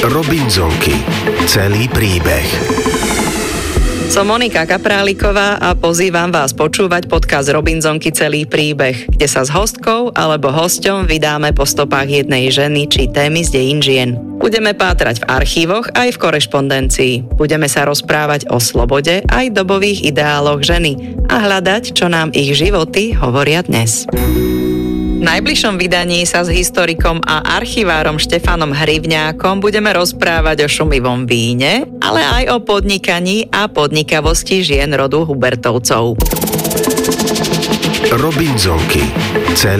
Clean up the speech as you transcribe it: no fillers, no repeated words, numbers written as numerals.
Robinzonky. Celý príbeh. Som Monika Kapráliková a pozývam vás počúvať podcast Robinzonky Celý príbeh, kde sa s hostkou alebo hosťom vydáme po stopách jednej ženy či témy z dejín žien. Budeme pátrať v archívoch aj v korešpondencii. Budeme sa rozprávať o slobode aj dobových ideáloch ženy a hľadať, čo nám ich životy hovoria dnes. V najbližšom vydaní sa s historikom a archivárom Štefanom Hrivňákom budeme rozprávať o šumivom víne, ale aj o podnikaní a podnikavosti žien rodu Hubertovcov. Robinzonky.